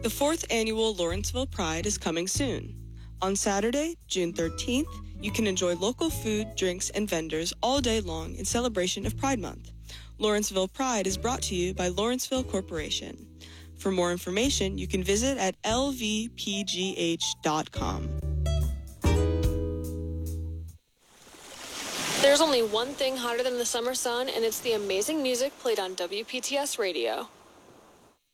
The 4th annual Lawrenceville Pride is coming soon. On Saturday, June 13th, you can enjoy local food, drinks, and vendors all day long in celebration of Pride Month. Lawrenceville Pride is brought to you by Lawrenceville Corporation. For more information, you can visit at lvpgh.com. There's only one thing hotter than the summer sun, and it's the amazing music played on WPTS Radio.